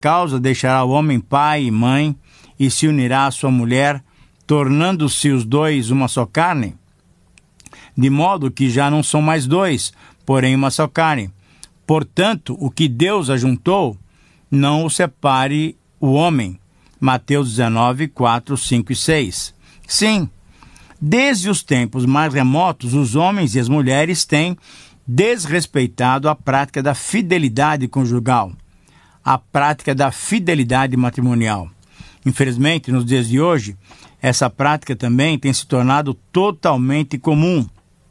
causa deixará o homem pai e mãe e se unirá à sua mulher, tornando-se os dois uma só carne? De modo que já não são mais dois, porém uma só carne. Portanto, o que Deus ajuntou, não o separe o homem. Mateus 19, 4, 5 e 6. Sim, desde os tempos mais remotos, os homens e as mulheres têm desrespeitado a prática da fidelidade conjugal, a prática da fidelidade matrimonial. Infelizmente, nos dias de hoje, essa prática também tem se tornado totalmente comum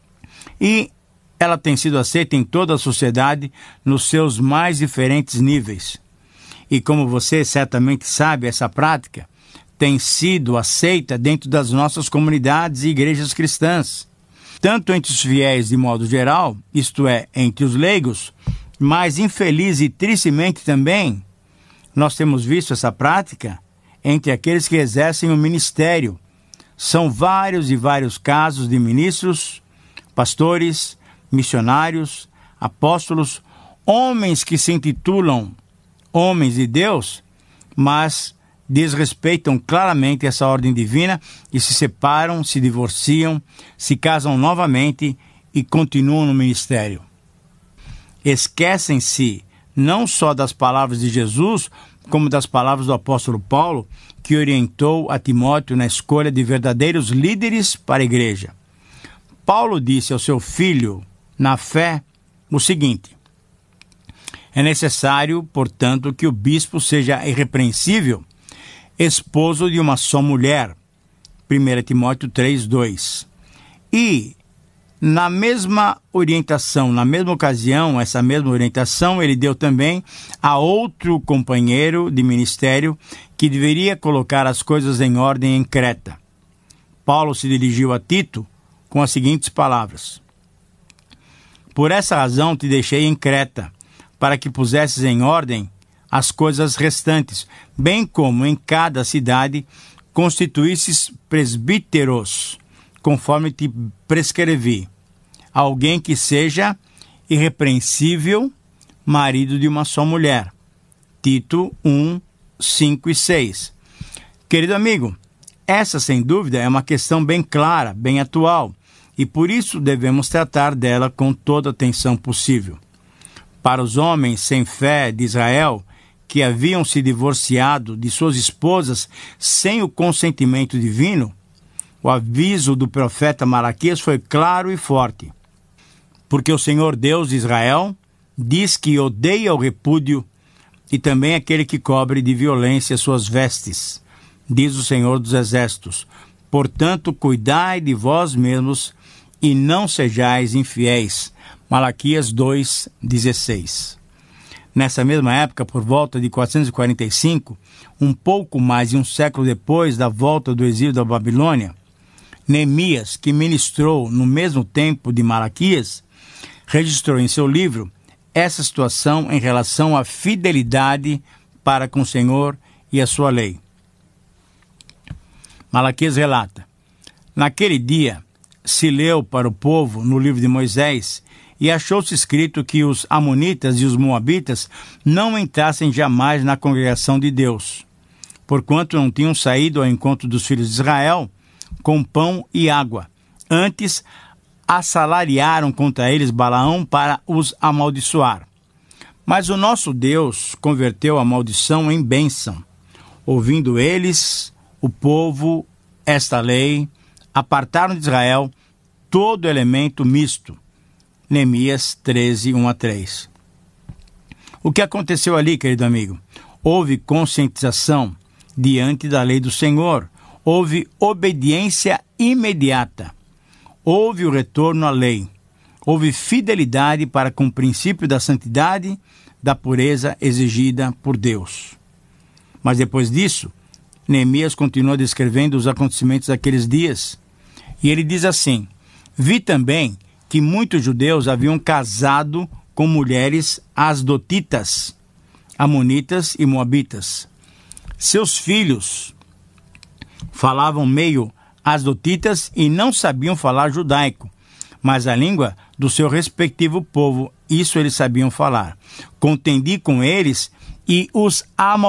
e ela tem sido aceita em toda a sociedade nos seus mais diferentes níveis. E como você certamente sabe, essa prática tem sido aceita dentro das nossas comunidades e igrejas cristãs, tanto entre os fiéis de modo geral, isto é, entre os leigos, mas infeliz e tristemente também, nós temos visto essa prática entre aqueles que exercem o ministério. São vários e vários casos de ministros, pastores, missionários, apóstolos, homens que se intitulam homens de Deus, mas desrespeitam claramente essa ordem divina e se separam, se divorciam, se casam novamente e continuam no ministério. Esquecem-se não só das palavras de Jesus, como das palavras do apóstolo Paulo, que orientou a Timóteo na escolha de verdadeiros líderes para a igreja. Paulo disse ao seu filho, na fé, o seguinte: é necessário, portanto, que o bispo seja irrepreensível, esposo de uma só mulher. 1 Timóteo 3, 2. E, na mesma orientação, na mesma ocasião, essa mesma orientação, ele deu também a outro companheiro de ministério que deveria colocar as coisas em ordem em Creta. Paulo se dirigiu a Tito com as seguintes palavras: por essa razão te deixei em Creta, para que pusesses em ordem as coisas restantes, bem como em cada cidade constituísses presbíteros, conforme te prescrevi, alguém que seja irrepreensível, marido de uma só mulher. Tito 1, 5 e 6. Querido amigo, essa sem dúvida é uma questão bem clara, bem atual, e por isso devemos tratar dela com toda a atenção possível. Para os homens sem fé de Israel, que haviam se divorciado de suas esposas sem o consentimento divino, o aviso do profeta Malaquias foi claro e forte. Porque o Senhor Deus de Israel diz que odeia o repúdio e também aquele que cobre de violência suas vestes, diz o Senhor dos Exércitos. Portanto, cuidai de vós mesmos e não sejais infiéis. Malaquias 2:16. Nessa mesma época, por volta de 445, um pouco mais de um século depois da volta do exílio da Babilônia, Neemias, que ministrou no mesmo tempo de Malaquias, registrou em seu livro essa situação em relação à fidelidade para com o Senhor e a sua lei. Malaquias relata: naquele dia se leu para o povo no livro de Moisés e achou-se escrito que os amonitas e os moabitas não entrassem jamais na congregação de Deus, porquanto não tinham saído ao encontro dos filhos de Israel com pão e água. Antes, assalariaram contra eles Balaão para os amaldiçoar. Mas o nosso Deus converteu a maldição em bênção. Ouvindo eles, o povo, esta lei, apartaram de Israel todo elemento misto. Neemias 13, 1 a 3. O que aconteceu ali, querido amigo? Houve conscientização diante da lei do Senhor. Houve obediência imediata. Houve o retorno à lei. Houve fidelidade para com o princípio da santidade, da pureza exigida por Deus. Mas depois disso, Neemias continua descrevendo os acontecimentos daqueles dias. E ele diz assim: vi também que muitos judeus haviam casado com mulheres asdotitas, amonitas e moabitas. Seus filhos falavam meio asdotitas e não sabiam falar judaico, mas a língua do seu respectivo povo, isso eles sabiam falar. Contendi com eles e os